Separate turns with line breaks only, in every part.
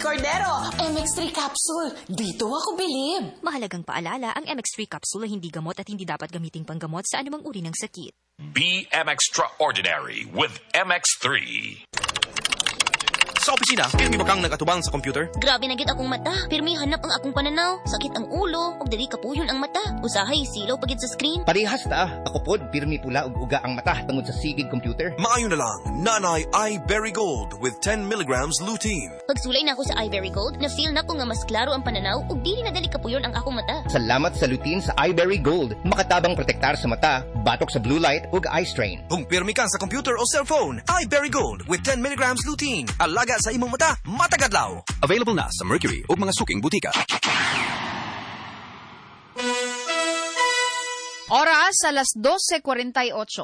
Cordero. MX3 capsule. Dito ako bilib.
Mahalagang paalala, ang MX3 capsule ay hindi gamot at hindi dapat gamiting panggamot sa anumang uri ng sakit.
Be extraordinary with MX3.
Sa opisina, pirmi ba kang nagatubang sa computer?
Grabe na gid akong mata. Pirmi hanap ang akong pananaw. Sakit ang ulo, ug dili kapuyon ang mata. Usahay silaw pagid sa screen.
Parehas ta. Ako pod, pirmi pula ug uga ang mata tungod sa sigid computer.
Maayo na lang, Nanay iBerry Gold with 10 milligrams lutein.
Pagsulay na ako sa iBerry Gold, na-feel na ko nga mas klaro ang pananaw ug dili na dali kapuyon ang akong mata.
Salamat sa lutein sa iBerry Gold. Makatabang protektar sa mata, batok sa blue light ug eye strain.
Kung pirmi ka sa computer o cellphone, iBerry Gold with 10 milligrams lutein. Alaga sa imong mata, matagadlaw. Available na sa Mercury ug mga suking butika.
Oras alas 12:48.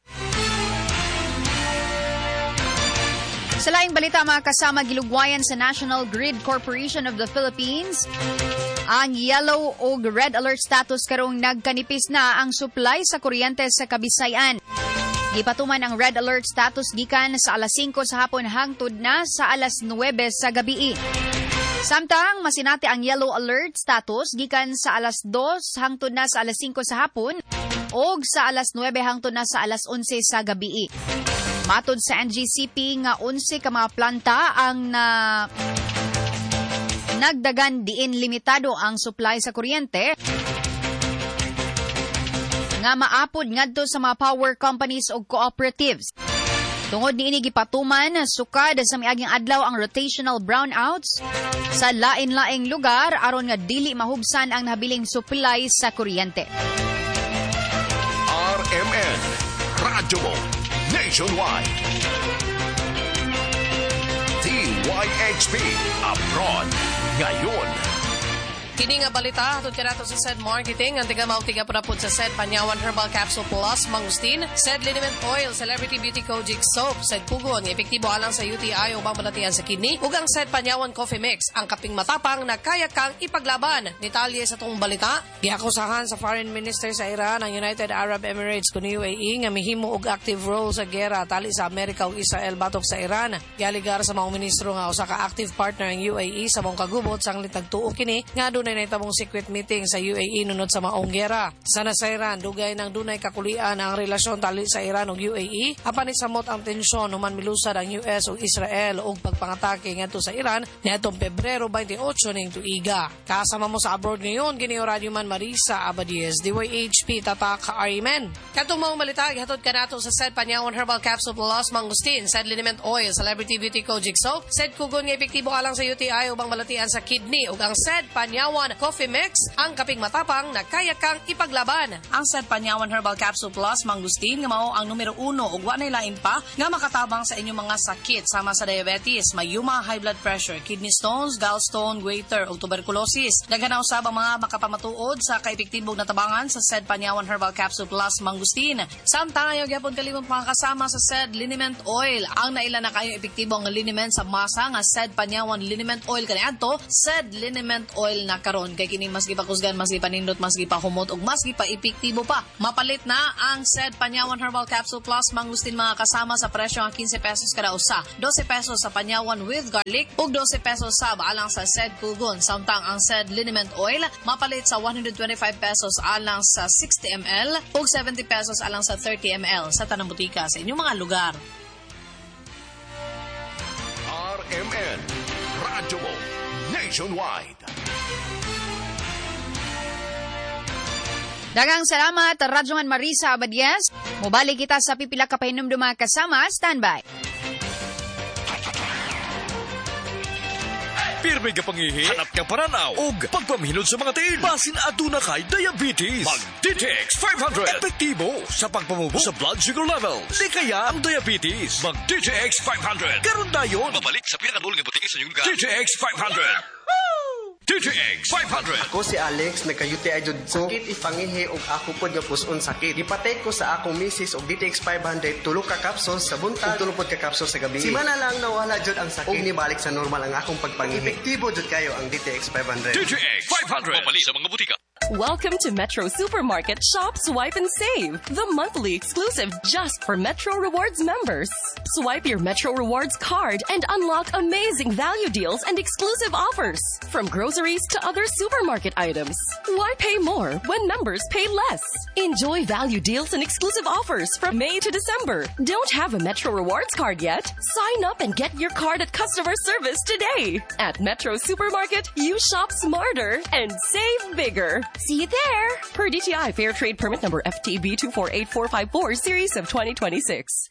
Sa laing balita mga kasama, gilugwayan sa National Grid Corporation of the Philippines ang yellow o red alert status karong nagkanipis na ang supply sa kuryente sa Kabisayan. Gipatuman ang red alert status gikan sa alas 5 sa hapon hangtod na sa alas 9 sa gabi. Samtang masinati ang yellow alert status gikan sa alas 2 hangtod na sa alas 5 sa hapon o sa alas 9 hangtod na sa alas 11 sa gabi. Matod sa NGCP nga 11 ka mga planta ang nagdagan diin limitado ang supply sa kuryente nga maapod ngadto sa mga power companies o cooperatives. Tungod niini gipatuman sukad sa miaging adlaw ang rotational brownouts sa lain-laing lugar aron nga dili mahubsan ang nabiling supply sa kuryente.
RMN Radyo Mo Nationwide. DYHP Abroad ngayon.
Kini nga balita, hatod ka nato sa SED Marketing, ang tiga-mautiga po sa SED Panyawan Herbal Capsule Plus, Mangustin, SED Liniment Oil, Celebrity Beauty Kojic Soap, SED Pugon, epektibo alang sa UTI o mamalatian sa kidney, ug ang SED Panyawan Coffee Mix, ang kaping matapang na kaya kang ipaglaban. Detalye sa tong balita, giakusahan sa Foreign Minister sa Iran, ang United Arab Emirates kun UAE, nga mihimo og active role sa gera tali sa Amerika ug Israel batok sa Iran. Gialigar sa mga ministro nga usa ka active partner ang UAE sa mong kagubot sang litagtuo kini nga dunay nahitabong secret meeting sa UAE nunod sa maong gera. Sa Iran, dugay ng dunay kakulian ang relasyon tali sa Iran ug UAE. Apan isamot ang tensyon human milusad ang US ug Israel og pagpangatake ngadto sa Iran niadtong Pebrero 28 ning tuiga. Kasama mo sa abroad ngayon kini Radio Man Marisa Abadies, DYHP Tatak Arimen. Katong maong balita gihatod kanato sa SED Panyawan Herbal Capsule Plus Mangustin, SED Liniment Oil, Celebrity Beauty Kojic Soap, SED Kugon nga epektibo alang sa UTI ug malatian sa kidney ug ang SED Panyawan Coffee Mix, ang kaping matapang na kaya kang ipaglaban. Ang SED Panyawan Herbal Capsule Plus Mangustin nga mao ang numero 1 ug wa nay lain pa nga makatabang sa inyong mga sakit sama sa diabetes, mayuma, high blood pressure, kidney stones, gallstone, goiter ug tuberculosis. Daghan na usab ang mga makapamatuod sa kaepektibong natabangan sa SED Panyawan Herbal Capsule Plus Mangustin. Samtang ayo gyapon kalimot mga kasama sa SED Liniment Oil, ang naila na kayo epektibong liniment sa masa nga SED Panyawan Liniment Oil kaniadto, SED Liniment Oil na karon kay kini mas gipakusgan, mas gipanindot, mas gipahumot ug mas gipaepektibo pa. Mapalit na ang SED Panyawan Herbal Capsule Plus Mangustin mga kasama sa presyo nga 15 pesos kada usa, 12 pesos sa Panyawan with garlic ug 12 pesos sa alang sa SED Kugon. Samtang ang SED Liniment Oil mapalit sa 125 pesos alang sa 60 ml ug 70 pesos alang sa 30 ml sa tanang butika sa inyong mga lugar.
RMN Radyo Mo Nationwide.
Daghang salamat, Radyo Man Marisa Abadies. Mubalik kita sa pipila ka pahinumdum mga kasama. Standby.
Pirmi ka pangihi, hanap ka paranaw, ug pagpamhinod sa mga tiil. Basin aduna kay diabetes. Mag-DTX 500. Epektibo sa pagpamubo sa blood sugar level. Di kaya ang diabetes. Mag-DTX 500. Karon dayon. Mabalik sa pinakadulong nga butiki sa inyong lugar. DTX 500. DTX 500.
Ako si Alex, nagka-UTI jud ko. Sakit ipangihi og ako pod nga puson sakit. Gipatay ko sa akong misis og DTX 500 tulo ka capsules sa buntag, tulo pod ka capsules sa gabi. Si mana lang nawala jud ang sakit. Og nibalik sa normal ang akong pagpangihi. Epektibo jud kayo ang DTX 500.
DTX 500. Mabalik sa mga butika.
Welcome to Metro Supermarket Shop, Swipe and Save, the monthly exclusive just for Metro Rewards members. Swipe your Metro Rewards card and unlock amazing value deals and exclusive offers, from groceries to other supermarket items. Why pay more when members pay less? Enjoy value deals and exclusive offers from May to December. Don't have a Metro Rewards card yet? Sign up and get your card at customer service today. At Metro Supermarket, you shop smarter and save bigger. See you there! Per DTI Fair Trade Permit number FTB 248454 Series of 2026.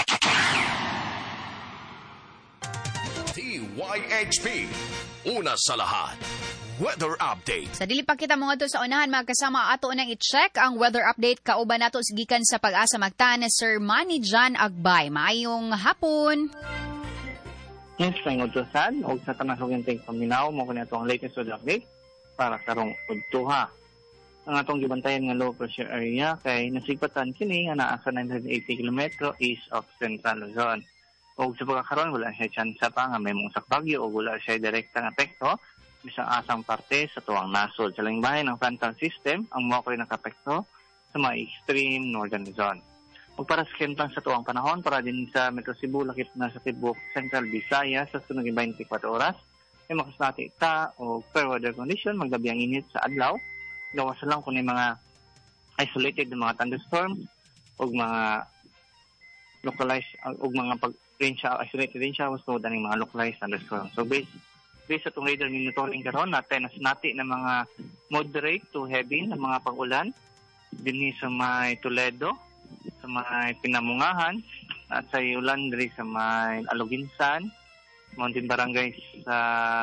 TYHP. Una sa lahat. Weather update.
Sa dili pa kita mga sa unahan, mga kasama ato nang i-check ang weather update kauban nato gikan sa Pag-asa Mactan Sir Manny John Agbay. Maayong hapon.
Yes, may utusan o sa tanang suginteng paminaw mo kung ito ang latest weather update para karong udtuha. Ang atong gibantayan nga low pressure area kay nasigpatan kini nga naa sa 980 km east of Central Luzon. O sa pagkakaroon wala siya chance pa nga may mungsak bagyo o wala siya direktang epekto bisang asang parte sa tuwang nasod. Sa langbahay ng frontal system ang mo ko'y nakapekto sa mga extreme northern Luzon. O para sa kentang sa tuwang panahon para din sa Metro Cebu lakip na sa Tibok Central Visayas sa sunod 24 oras ay makasnati ita o fair weather condition maggabi ang init sa adlaw. Gawas lang kung mga isolated na mga thunderstorms o mga localized o mga isolated din siya was ng mga localized thunderstorms. So based sa itong radar monitoring karon natin nasinati na mga moderate to heavy na mga pag-ulan din sa may Toledo, sa may Pinamungahan at sa ulan din sa may Aluginsan, Mountain Barangay sa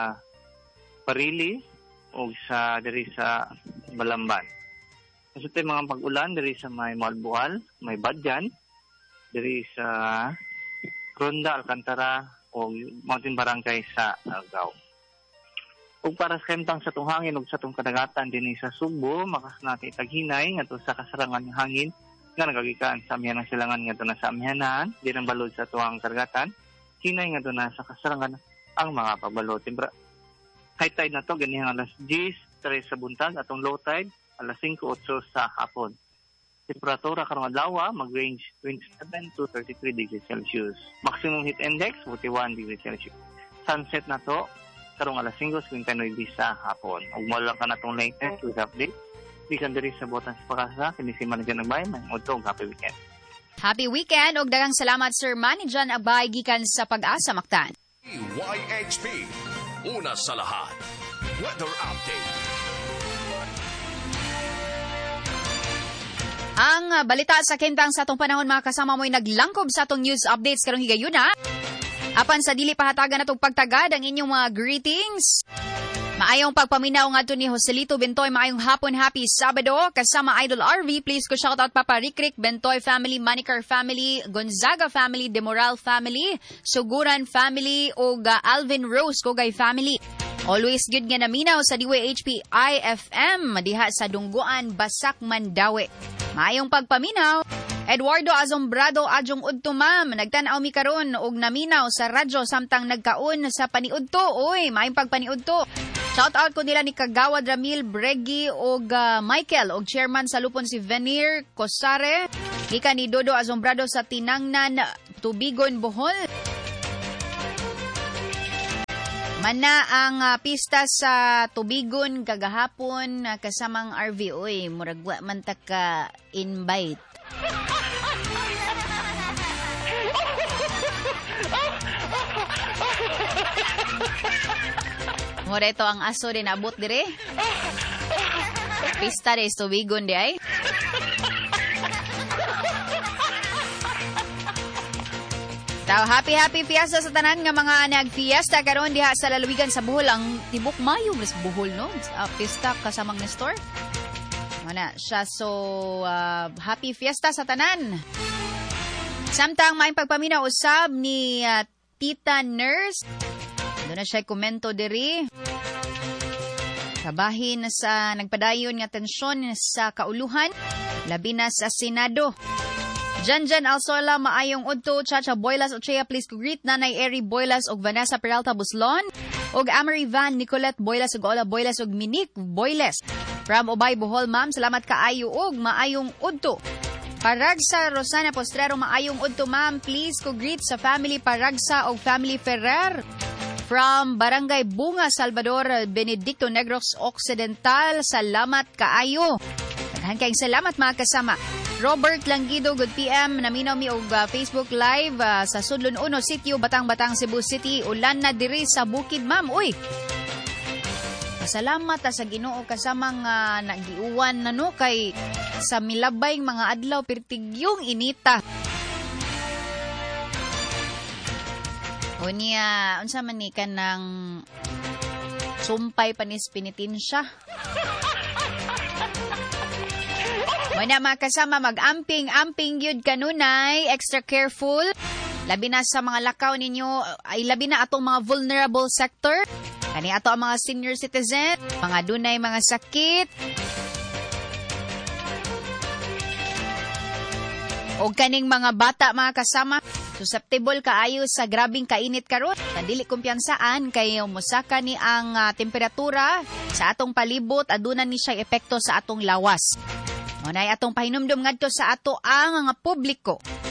Parili o sa diri sa Balamban. Kasi tayo mga pag-ulan diri sa may Malbual, may Badyan, diri sa Ronda, Alcantara o Mountain Barangay sa Argao. O para sa kentang sa itong hangin o sa itong kadagatan din sa Subo, makas natin taghinay nga ito sa kasarangan ng hangin nga nagagikaan sa amihan ng silangan nga ito na sa amihanan, di ng balod sa tuwang kadagatan, hinay nga ito na sa kasarangan ang mga pabalot. High tide na to ganihang alas 10, 3 sa buntag, atong low tide, alas 5, 8 sa hapon. Temperatura karong adlaw mag-range 27 to 33 degrees Celsius. Maximum heat index, 41 degrees Celsius. Sunset na to, karong alas 5, 59 sa hapon. Ug mo lang ka na itong latest with update. Bisan diri sa Botang sa Pag-asa, kini si Manajan Agbay, may udtong happy weekend.
Happy weekend ug daghang salamat Sir Manajan Agbay gikan sa Pag-asa Mactan.
TYHP. Una sa lahat. Weather update.
Ang balita sa kentang sa atong panahon mga kasama mo'y naglangkob sa atong news updates karong higayuna. Apan sa dili pahatagan natong pagtagad ang inyong mga greetings. Maayong pagpaminaw nga ni Joselito Bentoy, maayong hapon, happy Sabado. Kasama Idol RV, please ko shoutout Papa Rick, Bentoy family, Manicar family, Gonzaga family, Demoral family, Suguran family, o Alvin Rose, Kogay family. Always good nga naminaw sa DWHP IFM, diha sa Dungguan, Basak, Mandawi. Maayong pagpaminaw. Eduardo Azombrado Adjong Udto ma'am, nagtanaw mi karon og naminaw sa radyo samtang nagkaon sa paniudto. Oy, maayong pagpaniudto. Shout out ko nila ni Kagawad Ramil Bregi og Michael og chairman sa Lupon si Venir Cosare. Ika ni Dodo Azombrado sa Tinangnan, Tubigon, Bohol. Mana ang pista sa Tubigon kagahapon kasamang RV. Oy, muragwa man ta ka invite. Mura ito ang aso din abot dire. Pista de Tubigon di ay. Tao, happy fiesta sa tanan nga mga nagfiesta karon diha sa lalawigan sa Bohol. Ang tibok Mayo mas Bohol no. Pista kasamang Nestor. Mana siya so happy fiesta sa tanan. Samtang may pagpaminaw usab ni Tita Nurse. Doon na siya komento diri. Kabahin sa nagpadayon nga tensyon sa kauluhan, labi na sa Senado. Janjan Alsola, maayong udto, Chacha Boylas, Ochea, please greet Nanay Eri Boylas og Vanessa Peralta Buslon, og Amory Van, Nicolette Boylas og Ola Boylas og Minique Boylas. From Ubay, Bohol, ma'am. Salamat kaayo og maayong udto. Paragsa Rosana Postrero, maayong udto, ma'am. Please ko greet sa family Paragsa og family Ferrer. From Barangay Bunga, Salvador, Benedicto Negros Occidental. Salamat kaayo. Daghan kayong salamat mga kasama. Robert Langido, good PM. Naminaw mi og Facebook Live sa Sudlon 1 Sitio, Batang-Batang, Cebu City. Ulan na diri sa bukid, ma'am. Uy! Salamat sa Ginoo kasamang nagiuwan na no kay sa milabay mga adlaw pertigyong inita. Unya, unsa man ni kanang sumpay panis pinitin siya. Wala mga kasama, mag-amping yun kanunay, extra careful. Labi na sa mga lakaw ninyo, ay labi na atong mga vulnerable sector. Kani ato ang mga senior citizen, mga dunay mga sakit. O kaning mga bata mga kasama, susceptible kaayo sa grabing kainit karon. Dili kumpiyansaan kay musaka ni ang temperatura sa atong palibot, aduna ni siya epekto sa atong lawas. Unay atong pahinumdum ngadto sa ato ang publiko.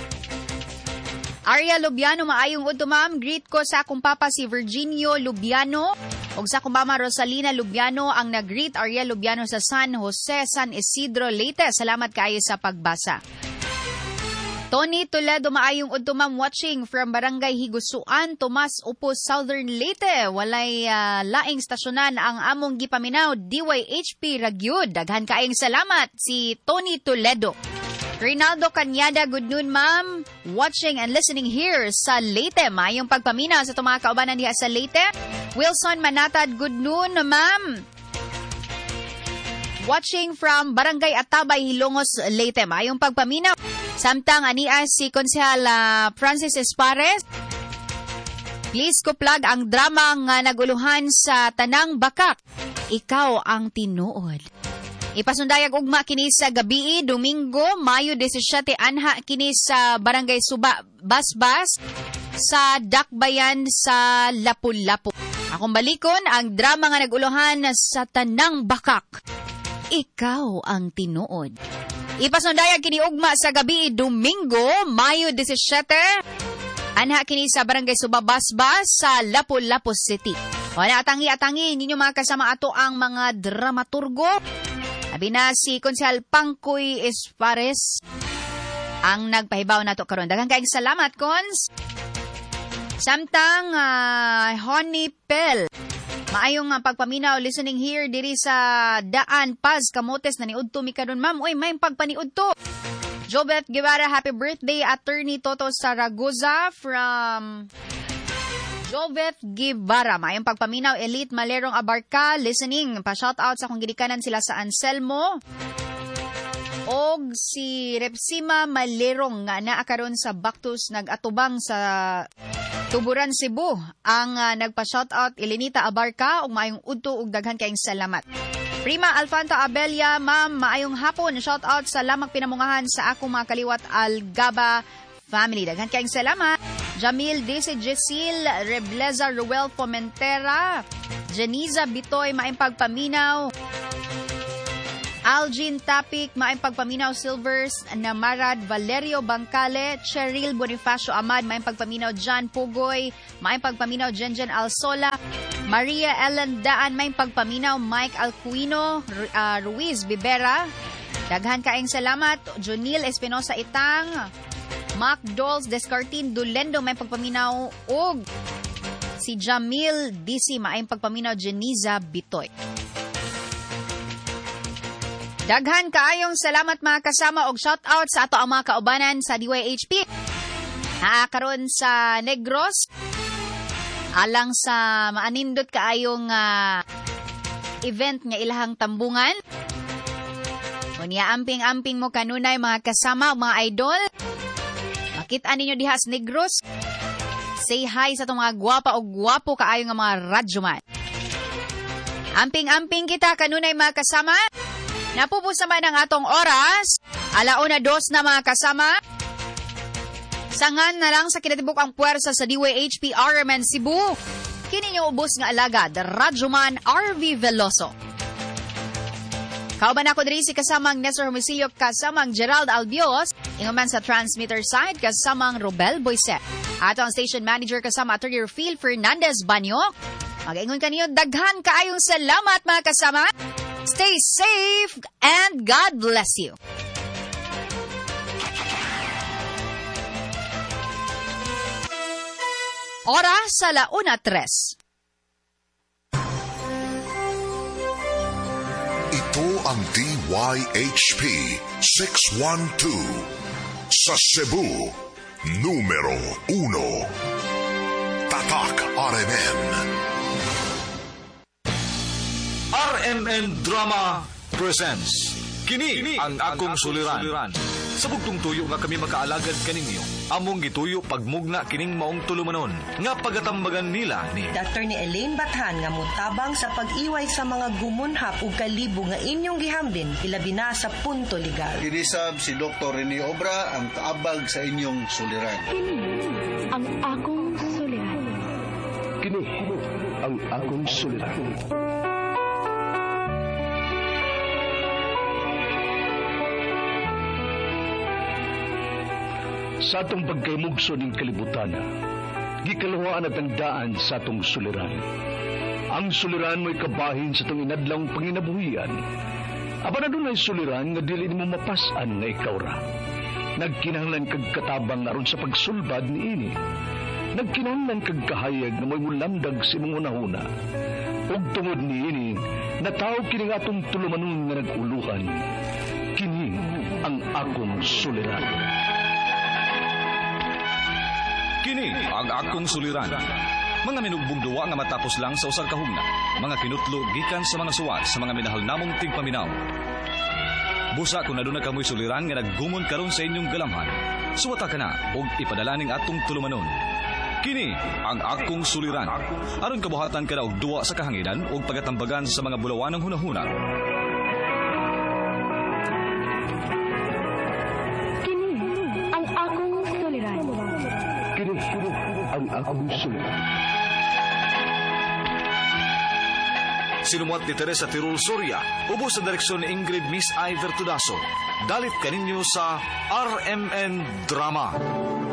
Arya Lubiano, maayong udto ma'am. Greet ko sa akong papa si Virginio Lubiano ug sa akong mama Rosalina Lubiano ang nag-greet Arya Lubiano sa San Jose, San Isidro, Leyte. Salamat kaayo sa pagbasa. Tony Toledo, maayong udto ma'am, watching from Barangay Higusuan, Tomas Upos, Southern Leyte. Walay laing stasyonan ang among gipaminaw, DYHP Ragyud. Daghan kaayong salamat si Tony Toledo. Rinaldo Cañada, good noon ma'am. Watching and listening here sa Leyte. Maayong pagpaminaw sa itong mga kaubanan diha sa Leyte. Wilson Manatad, good noon ma'am. Watching from Barangay Atabay, Hilongos, Leyte. Maayong pagpaminaw. Samtang ania si Konsehal Francis Espares. Please ko plug ang drama nga naguluhan sa Tanang Bakak. Ikaw ang tinuod. Ipasundayag ugma kini sa gabi, Domingo, Mayo 17, anha kini sa Barangay Suba, Basbas, sa Dakbayan sa Lapu-Lapu. Akong balikon ang drama nga naguluhan sa Tanang Bakak. Ikaw ang tinuod. Ipasundayag kini ugma sa gabi, Domingo, Mayo 17, anha kini sa Barangay Suba, Basbas, sa Lapu-Lapu City. Wala atangi ninyo mga kasama ato ang mga dramaturgo. Sabi na si Konsehal Pangkoy Espares ang nagpahibaw nato karon. Daghang kaayong salamat, Cons. Samtang Honey Pel, maayong pagpaminaw, listening here diri sa Daan Paz, Camotes, na niudto mi karon ma'am. Uy, may pagpaniudto. Jobet Guevara, happy birthday. Attorney Toto Saragoza from Jovet Guevara. Mayong pagpaminaw, Elite Malerong Abarca, listening. Pa-shoutout sa kong gidikanan sila sa Anselmo. Og si Repsima Malerong nga naakaron sa Bactus nag-atubang sa Tuburan, Cebu. Ang nagpa-shoutout, Elenita Abarca, og maayong udto og daghan kaayong salamat. Prima Alfanta Abelia, ma'am, maayong hapon. Shoutout sa lamang pinamungahan sa akong mga kaliwat Algaba family. Daghan kaayong salamat. Jamil Desi Jesil, Rebleza Ruel Fomentera, Janiza Bitoy, maayong pagpaminaw. Algin Tapik, maayong pagpaminaw. Silvers Namarad, Valerio Bangkale, Cheryl Bonifacio Amad, maayong pagpaminaw. John Pugoy, maayong pagpaminaw. Jenjen Alsola, Maria Ellen Daan, maayong pagpaminaw. Mike Alcuino, Ruiz Bibera, daghan kaayong salamat. Jonil Espinosa Itang, Mac Dolls Descartin Dulendo, may pagpaminaw. Og si Jamil DC, maayong pagpaminaw. Jeniza Bitoy. Daghan kaayong salamat mga kasama og shoutout sa ato ang mga kaubanan sa DYHP. Karon sa Negros, alang sa maanindot kaayong event nga ilahang tambungan. Unya amping-amping mo kanunay mga kasama, mga idol. Makita ninyo diha sa Negros. Say hi sa itong mga gwapa o gwapo kaayo nga mga radyoman. Amping-amping kita kanunay mga kasama. Napupos naman ang atong oras. 1:02 na mga kasama. Sangan na lang sa kinatibok ang puwersa sa DYHP RMN Cebu. Kini nyo ubos nga alagad, Radyoman RV Veloso. Kauban ako diri si kasamang Nestor Homicilio, kasamang Gerald Albios, inguman sa transmitter side, kasamang Robel Boyset. Ato ang station manager kasama Attorney Phil Fernandez Banyok. Mag-ingon kaniyo, daghan kaayong salamat mga kasama. Stay safe and God bless you. Oras sa 1:03.
Ito ang DYHP 612 sa Cebu, numero 1. Tatak RMN.
RMN Drama presents Kini ang akong suliran. Sa bugtong tuyo nga kami makaalagad kaninyo, among gituyo pagmugna kining maong tulumanon nga pagatambagan nila ni
Dr. ni Elaine Bathan nga mutabang sa pag-iway sa mga gumunhap ug kalibo nga inyong gihambin ilabi na sa punto legal.
Kinisab si Dr. Rene Obra ang kaabag sa inyong suliran.
Kini ang akong suliran.
Kini ang akong suliran. Sa atong pagkaymugso ng kalibutan, gikalawaan at ang daan sa atong suliran. Ang suliran mo'y kabahin sa itong inadlang panginabuhian. Aba na doon ay suliran nga dili mo mapasan nga ikaw ra. Nagkinahanglan kag katabang aron sa pagsulbad ni ini. Nagkinahanglan kag kahayag na may mulamdag si mong unahuna. Ug tungod ni ini, natawag kini nga atong tulumanon nga naguluhan. Kini ang akong suliran.
Kini ang akong suliran. Mga minugbong duwa nga matapos lang sa usag kahugna. Mga kinutlo gikan sa mga suwat sa mga minahal namong tigpaminaw. Busa kung naduna kamoy suliran nga naggumon karon sa inyong galamhan. Suwata ka na og ipadalaning atong tulumanon. Kini ang akong suliran. Aron kabuhatan ka na og duwa sa kahanginan og pagatambagan sa mga bulawanong hunahuna.
Ang akong suliran.
Sinumuat ni Teresa Tirul Soria, ubos sa direksyon ni Ingrid Miss Iver Tudaso. Dalit kaninyo sa RMN Drama.